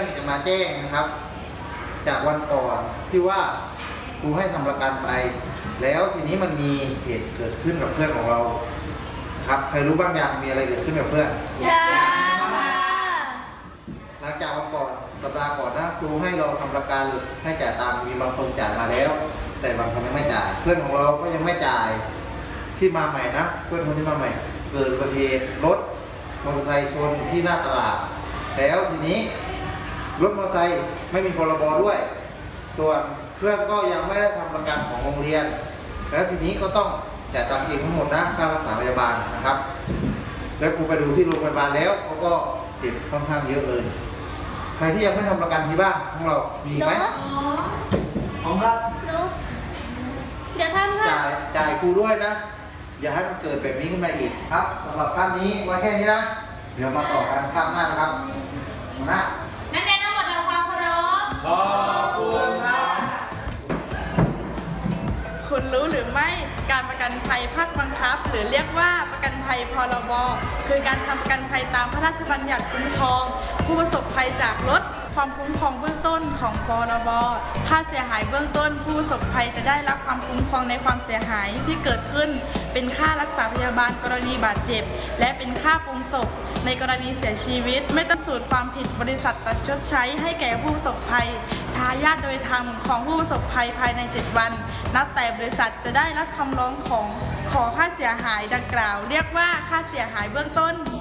รื่องจะมาแจ้งนะครับจากวันก่อนที่ว่าครูให้ทำประกันไปแล้วทีนี้มันมีเหตุเกิดขึ้นกับเพื่อนของเราครับใครรู้บ้างยังมีอะไรเกิดขึ้นกับเพื่อนหลังจากวันก่อนสัปดาห์ก่อนนะครูให้เราทำประกันให้จ่ายตามมีบางคนจ่ายมาแล้วแต่บางคนยังไม่จ่ายเพื่อนของเราก็ยังไม่จ่ายที่มาใหม่นะเพื่อนคนที่มาใหม่เกิดอุบัติเหตุรถมอเตอร์ไซค์ชนที่หน้าตลาดแล้วทีนี้รถมอเตอร์ไซค์ไม่มีพรบด้วยส่วนเพื่อนก็ยังไม่ได้ทำประกันของโรงเรียนแล้วทีนี้ก็ต้องจ่ายตังค์เองทั้งหมดนะค่ารักษาพยาบาลนะครับแล้วครูไปดูที่โรงพยาบาลแล้วเขาก็เจ็บค่อนข้างเยอะเลยใครที่ยังไม่ทำประกันที่บ้านของเรามีไหมของเราเดี๋ยวท่านจ่ายครูด้วยนะอย่าให้มันเกิดแบบนี้ขึ้นมาอีกครับสำหรับครั้งนี้ไว้แค่นี้นะเดี๋ยวมาต่อกันครั้งหน้านะครับนะนักเรียนทั้งหมดทำความเคารพขอบคุณครับคุณรู้หรือไม่การประกันภัยภาคบังคับหรือเรียกว่าประกันภัยพรบคือการทำประกันภัยตามพระราชบัญญัติคุ้มครองผู้ประสบภัยจากรถความคุ้มครองเบื้องต้นของพรบค่าเสียหายเบื้องต้นผู้ประสบภัยจะได้รับความคุ้มครองในความเสียหายที่เกิดขึ้นเป็นค่ารักษาพยาบาลกรณีบาดเจ็บและเป็นค่าปรุงศพในกรณีเสียชีวิตไม่ต้องสูญความผิดบริษัทตัดชดใช้ให้แก่ผู้ประสบภัยทายาทโดยธรรมของผู้ประสบภัยภายใน7วันนับแต่บริษัทจะได้รับคำร้องขอค่าเสียหายดังกล่าวเรียกว่าค่าเสียหายเบื้องต้น